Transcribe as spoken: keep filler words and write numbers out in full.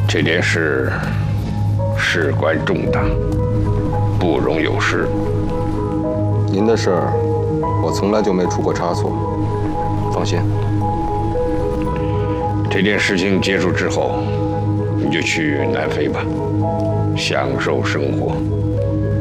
这件事事关重大，不容有失。 您的事儿，我从来就没出过差错，放心。 这件事情结束之后，你就去南非吧，享受生活。